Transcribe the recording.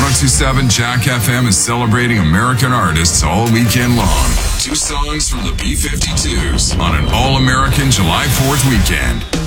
1027 Jack FM is celebrating American artists all weekend long. 2 songs from the B-52s on an all-American July 4th weekend.